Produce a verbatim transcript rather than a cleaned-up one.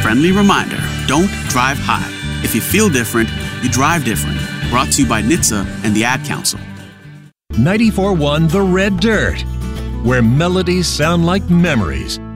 friendly reminder, don't drive high. If you feel different, you drive different. Brought to you by N H T S A and the Ad Council. ninety-four point one The Red Dirt, where melodies sound like memories